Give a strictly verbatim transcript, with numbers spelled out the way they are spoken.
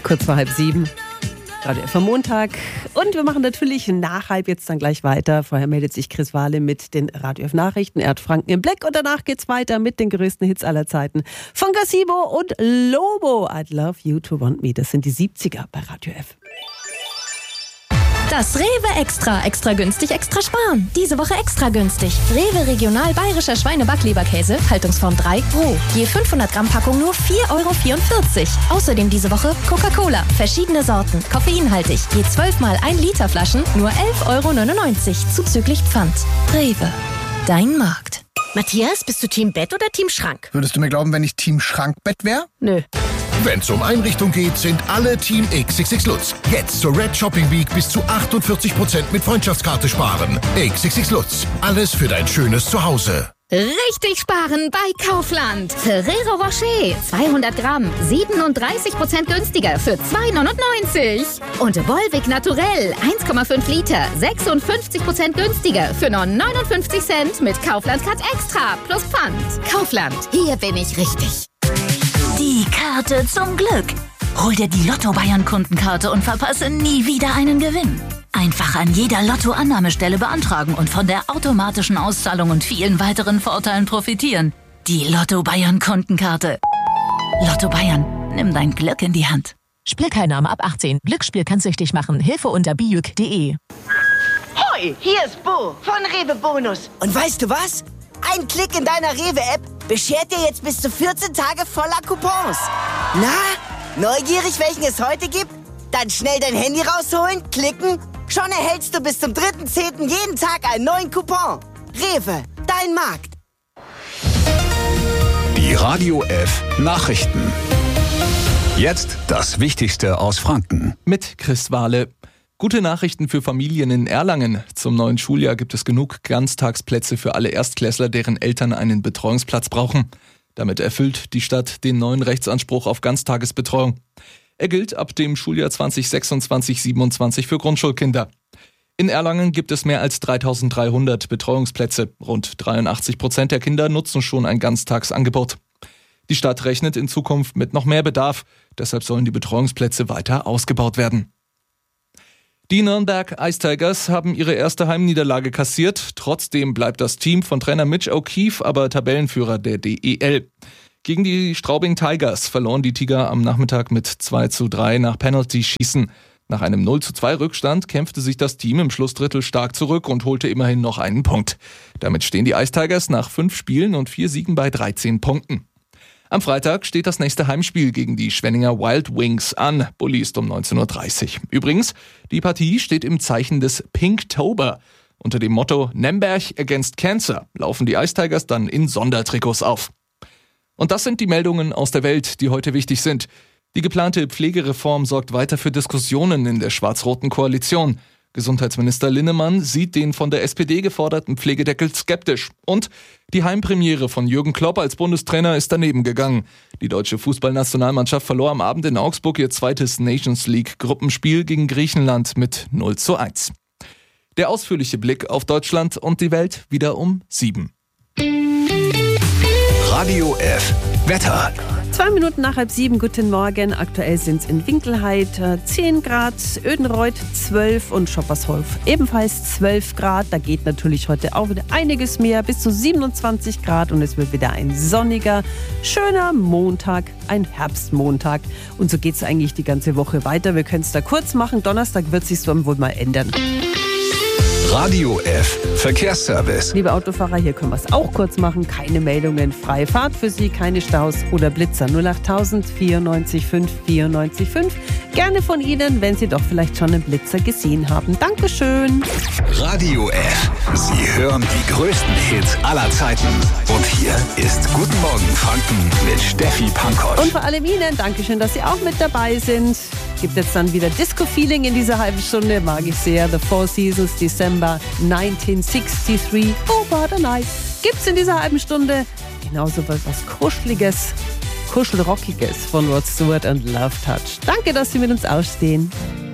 Kurz vor halb sieben. Radio F am Montag. Und wir machen natürlich nach halb jetzt dann gleich weiter. Vorher meldet sich Chris Wahle mit den Radio F Nachrichten. Er hat Franken im Blick und danach geht's weiter mit den größten Hits aller Zeiten. Von Gazebo und Lobo. I'd love you to want me. Das sind die siebziger bei Radio F. Das Rewe Extra. Extra günstig, extra sparen. Diese Woche extra günstig. Rewe Regional Bayerischer Schweine-Backleberkäse, Haltungsform drei, roh. Je fünfhundert Gramm Packung nur vier Euro vierundvierzig. Außerdem diese Woche Coca-Cola. Verschiedene Sorten, koffeinhaltig. Je zwölf mal ein Liter Flaschen nur elf Euro neunundneunzig. Zuzüglich Pfand. Rewe. Dein Markt. Matthias, bist du Team Bett oder Team Schrank? Würdest du mir glauben, wenn ich Team Schrankbett wäre? Nö. Wenn's um Einrichtung geht, sind alle Team X X X Lutz. Jetzt zur Red Shopping Week bis zu achtundvierzig Prozent mit Freundschaftskarte sparen. X X X Lutz. Alles für dein schönes Zuhause. Richtig sparen bei Kaufland. Ferrero Rocher, zweihundert Gramm, siebenunddreißig Prozent günstiger für zwei neunundneunzig. Und Volvic Naturell, eins Komma fünf Liter, sechsundfünfzig Prozent günstiger für nur neunundfünfzig Cent mit Kaufland Card Extra plus Pfand. Kaufland, hier bin ich richtig. Die Karte zum Glück. Hol dir die Lotto Bayern Kundenkarte und verpasse nie wieder einen Gewinn. Einfach an jeder Lotto-Annahmestelle beantragen und von der automatischen Auszahlung und vielen weiteren Vorteilen profitieren. Die Lotto Bayern Kundenkarte. Lotto Bayern, nimm dein Glück in die Hand. Spielteilnahme ab achtzehn. Glücksspiel kann süchtig machen. Hilfe unter bijuk punkt de. Hoi, hier ist Bo von Rewe Bonus. Und weißt du was? Ein Klick in deiner Rewe-App beschert dir jetzt bis zu vierzehn Tage voller Coupons. Na, neugierig, welchen es heute gibt? Dann schnell dein Handy rausholen, klicken. Schon erhältst du bis zum dritten zehnten jeden Tag einen neuen Coupon. Rewe, dein Markt. Die Radio F Nachrichten. Jetzt das Wichtigste aus Franken. Mit Chris Wahle. Gute Nachrichten für Familien in Erlangen. Zum neuen Schuljahr gibt es genug Ganztagsplätze für alle Erstklässler, deren Eltern einen Betreuungsplatz brauchen. Damit erfüllt die Stadt den neuen Rechtsanspruch auf Ganztagesbetreuung. Er gilt ab dem Schuljahr zwanzig sechsundzwanzig siebenundzwanzig für Grundschulkinder. In Erlangen gibt es mehr als dreitausenddreihundert Betreuungsplätze. Rund dreiundachtzig Prozent der Kinder nutzen schon ein Ganztagsangebot. Die Stadt rechnet in Zukunft mit noch mehr Bedarf. Deshalb sollen die Betreuungsplätze weiter ausgebaut werden. Die Nürnberg Ice Tigers haben ihre erste Heimniederlage kassiert. Trotzdem bleibt das Team von Trainer Mitch O'Keefe aber Tabellenführer der D E L. Gegen die Straubing Tigers verloren die Tiger am Nachmittag mit zwei zu drei nach Penalty-Schießen. Nach einem null zu zwei Rückstand kämpfte sich das Team im Schlussdrittel stark zurück und holte immerhin noch einen Punkt. Damit stehen die Ice Tigers nach fünf Spielen und vier Siegen bei dreizehn Punkten. Am Freitag steht das nächste Heimspiel gegen die Schwenninger Wild Wings an. Bulli ist um neunzehn Uhr dreißig. Übrigens, die Partie steht im Zeichen des Pinktober. Unter dem Motto Nemberg against Cancer laufen die Ice Tigers dann in Sondertrikots auf. Und das sind die Meldungen aus der Welt, die heute wichtig sind. Die geplante Pflegereform sorgt weiter für Diskussionen in der schwarz-roten Koalition. Gesundheitsminister Linnemann sieht den von der S P D geforderten Pflegedeckel skeptisch. Und die Heimpremiere von Jürgen Klopp als Bundestrainer ist daneben gegangen. Die deutsche Fußballnationalmannschaft verlor am Abend in Augsburg ihr zweites Nations League-Gruppenspiel gegen Griechenland mit null zu eins. Der ausführliche Blick auf Deutschland und die Welt wieder um sieben. Radio F Wetter. Zwei Minuten nach halb sieben, guten Morgen. Aktuell sind es in Winkelheit zehn Grad, Ödenreuth zwölf und Schoppershof ebenfalls zwölf Grad. Da geht natürlich heute auch wieder einiges mehr, bis zu siebenundzwanzig Grad und es wird wieder ein sonniger, schöner Montag, ein Herbstmontag. Und so geht es eigentlich die ganze Woche weiter. Wir können es da kurz machen. Donnerstag wird sich dann wohl mal ändern. Radio F Verkehrsservice. Liebe Autofahrer, hier können wir es auch kurz machen. Keine Meldungen, freie Fahrt für Sie, keine Staus oder Blitzer. null achttausend vierundneunzig fünf vierundneunzig fünf. Gerne von Ihnen, wenn Sie doch vielleicht schon einen Blitzer gesehen haben. Dankeschön. Radio F. Sie hören die größten Hits aller Zeiten. Und hier ist Guten Morgen Franken mit Steffi Pankow. Und vor allem Ihnen, Dankeschön, dass Sie auch mit dabei sind. Gibt jetzt dann wieder Disco-Feeling in dieser halben Stunde. Mag ich sehr. The Four Seasons, December neunzehnhundertdreiundsiebzig. Oh, what a night. Gibt's in dieser halben Stunde genauso was Kuscheliges, Kuschelrockiges von Rod Stewart und Love Touch. Danke, dass Sie mit uns ausstehen.